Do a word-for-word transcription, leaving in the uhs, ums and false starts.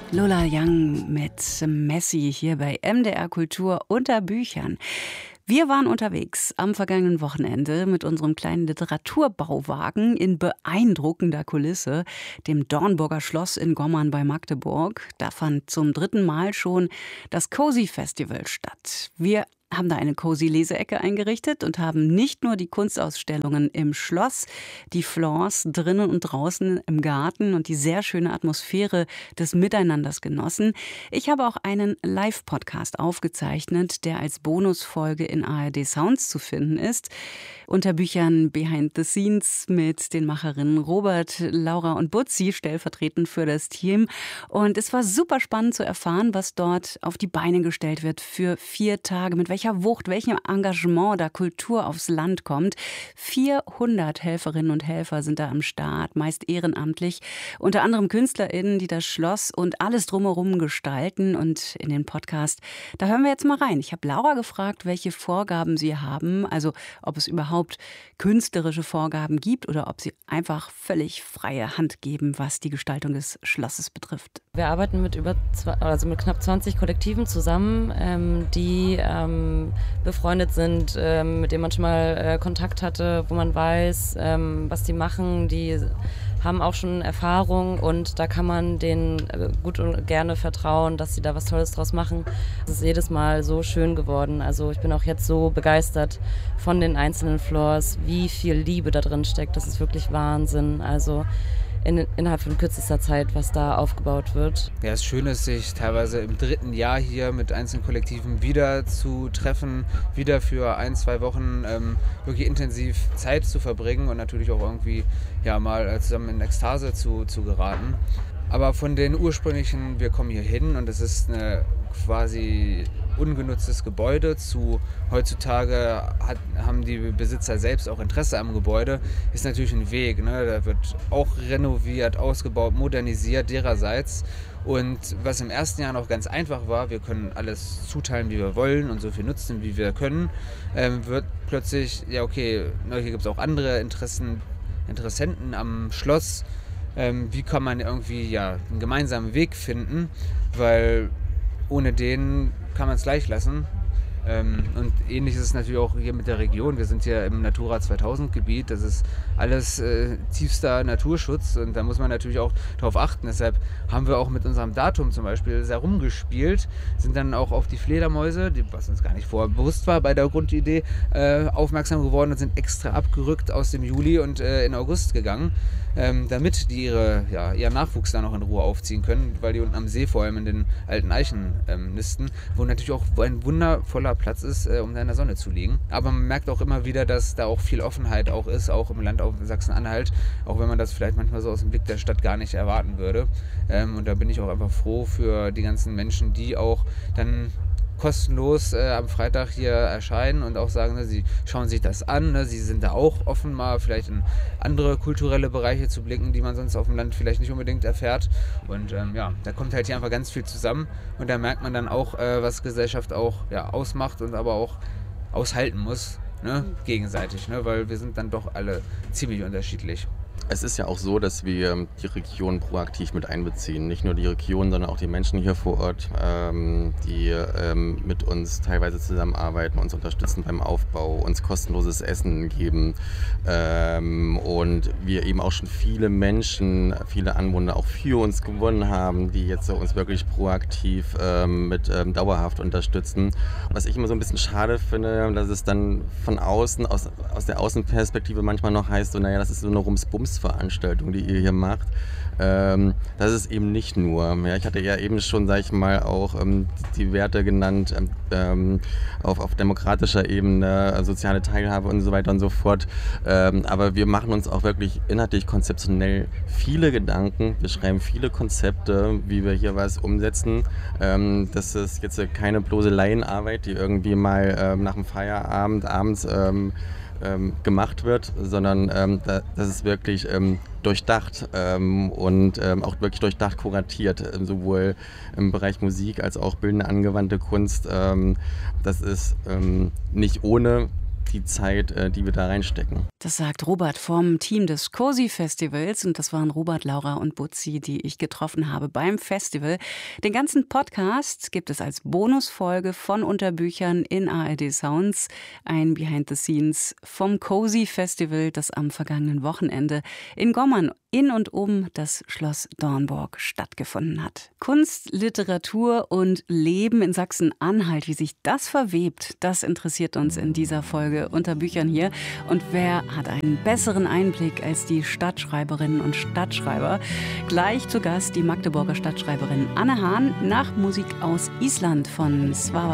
Lola Young mit Messi hier bei M D R Kultur unter Büchern. Wir waren unterwegs am vergangenen Wochenende mit unserem kleinen Literaturbauwagen in beeindruckender Kulisse, dem Dornburger Schloss in Gommern bei Magdeburg. Da fand zum dritten Mal schon das Cozy Festival statt. Wir haben da eine Cozy-Leseecke eingerichtet und haben nicht nur die Kunstausstellungen im Schloss, die Floors drinnen und draußen im Garten und die sehr schöne Atmosphäre des Miteinanders genossen. Ich habe auch einen Live-Podcast aufgezeichnet, der als Bonusfolge in A R D Sounds zu finden ist. Unter Büchern Behind the Scenes mit den Macherinnen Robert, Laura und Butzi, stellvertretend für das Team. Und es war super spannend zu erfahren, was dort auf die Beine gestellt wird für vier Tage, mit welcher Wucht, welchem Engagement da Kultur aufs Land kommt. vierhundert Helferinnen und Helfer sind da am Start, meist ehrenamtlich. Unter anderem KünstlerInnen, die das Schloss und alles drumherum gestalten. Und in den Podcast, da hören wir jetzt mal rein. Ich habe Laura gefragt, welche Vorgaben sie haben, also ob es überhaupt künstlerische Vorgaben gibt oder ob sie einfach völlig freie Hand geben, was die Gestaltung des Schlosses betrifft. Wir arbeiten mit über zwei, also mit knapp zwanzig Kollektiven zusammen, ähm, die ähm, befreundet sind, ähm, mit denen man schon mal äh, Kontakt hatte, wo man weiß, ähm, was die machen. Die haben auch schon Erfahrung und da kann man denen äh, gut und gerne vertrauen, dass sie da was Tolles draus machen. Es ist jedes Mal so schön geworden. Also ich bin auch jetzt so begeistert von den einzelnen Floors, wie viel Liebe da drin steckt. Das ist wirklich Wahnsinn. Also In, innerhalb von kürzester Zeit, was da aufgebaut wird. Ja, es ist schön, ist, sich teilweise im dritten Jahr hier mit einzelnen Kollektiven wieder zu treffen, wieder für ein, zwei Wochen ähm, wirklich intensiv Zeit zu verbringen und natürlich auch irgendwie ja, mal zusammen in Ekstase zu, zu geraten. Aber von den ursprünglichen, wir kommen hier hin und es ist eine quasi ungenutztes Gebäude zu heutzutage hat, haben die Besitzer selbst auch Interesse am Gebäude, ist natürlich ein Weg. Ne? Da wird auch renoviert, ausgebaut, modernisiert dererseits. Und was im ersten Jahr noch ganz einfach war, wir können alles zuteilen, wie wir wollen und so viel nutzen, wie wir können, ähm, wird plötzlich, ja okay, hier gibt es auch andere Interessen, Interessenten am Schloss. Ähm, wie kann man irgendwie ja, einen gemeinsamen Weg finden, weil ohne den kann man es gleich lassen. Ähm, und ähnlich ist es natürlich auch hier mit der Region. Wir sind hier im Natura zweitausend Gebiet. Das ist alles äh, tiefster Naturschutz und da muss man natürlich auch darauf achten. Deshalb haben wir auch mit unserem Datum zum Beispiel sehr rumgespielt, sind dann auch auf die Fledermäuse, die, was uns gar nicht vorher bewusst war bei der Grundidee, äh, aufmerksam geworden und sind extra abgerückt aus dem Juli und äh, in August gegangen, ähm, damit die ihre, ja, ihren Nachwuchs da noch in Ruhe aufziehen können, weil die unten am See vor allem in den alten Eichen ähm, nisten, wo natürlich auch ein wundervoller Platz ist, äh, um da in der Sonne zu liegen. Aber man merkt auch immer wieder, dass da auch viel Offenheit auch ist, auch im Land auf Sachsen-Anhalt, auch wenn man das vielleicht manchmal so aus dem Blick der Stadt gar nicht erwarten würde. Ähm, und da bin ich auch einfach froh für die ganzen Menschen, die auch dann kostenlos äh, am Freitag hier erscheinen und auch sagen, ne, sie schauen sich das an, ne, sie sind da auch offen, mal vielleicht in andere kulturelle Bereiche zu blicken, die man sonst auf dem Land vielleicht nicht unbedingt erfährt. Und ähm, ja, da kommt halt hier einfach ganz viel zusammen und da merkt man dann auch, äh, was Gesellschaft auch ja, ausmacht und aber auch aushalten muss, ne, gegenseitig, ne, weil wir sind dann doch alle ziemlich unterschiedlich. Es ist ja auch so, dass wir die Region proaktiv mit einbeziehen. Nicht nur die Region, sondern auch die Menschen hier vor Ort, ähm, die ähm, mit uns teilweise zusammenarbeiten, uns unterstützen beim Aufbau, uns kostenloses Essen geben. Ähm, und wir eben auch schon viele Menschen, viele Anwohner auch für uns gewonnen haben, die jetzt so uns wirklich proaktiv ähm, mit ähm, dauerhaft unterstützen. Was ich immer so ein bisschen schade finde, dass es dann von außen, aus, aus der Außenperspektive manchmal noch heißt, so, naja, das ist so eine Rums-Bums Veranstaltung, die ihr hier macht. Ähm, das ist eben nicht nur. Ja, ich hatte ja eben schon, sag ich mal, auch ähm, die Werte genannt, ähm, auf, auf demokratischer Ebene, äh, soziale Teilhabe und so weiter und so fort. Ähm, aber wir machen uns auch wirklich inhaltlich konzeptionell viele Gedanken. Wir schreiben viele Konzepte, wie wir hier was umsetzen. Ähm, das ist jetzt keine bloße Laienarbeit, die irgendwie mal ähm, nach dem Feierabend abends ähm, ähm, gemacht wird, sondern ähm, da, das ist wirklich ähm, durchdacht ähm, und ähm, auch wirklich durchdacht kuratiert, äh, sowohl im Bereich Musik als auch bildende angewandte Kunst. Ähm, das ist ähm, nicht ohne die Zeit, äh, die wir da reinstecken. Das sagt Robert vom Team des Cozy Festivals und das waren Robert, Laura und Butzi, die ich getroffen habe beim Festival. Den ganzen Podcast gibt es als Bonusfolge von Unterbüchern in A R D Sounds. Ein Behind the Scenes vom Cozy Festival, das am vergangenen Wochenende in Gommern in und um das Schloss Dornburg stattgefunden hat. Kunst, Literatur und Leben in Sachsen-Anhalt, wie sich das verwebt, das interessiert uns in dieser Folge unter Büchern hier. Und wer hat einen besseren Einblick als die Stadtschreiberinnen und Stadtschreiber? Gleich zu Gast die Magdeburger Stadtschreiberin Anne Hahn nach Musik aus Island von Svava